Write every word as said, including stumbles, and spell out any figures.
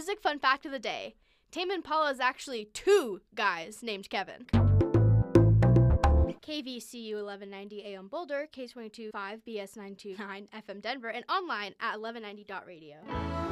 music fun fact of the day. Tame Impala is actually two guys named Kevin. K V C U eleven ninety A M Boulder, K twenty-two point five B S nine two nine F M Denver, and online at eleven ninety dot radio.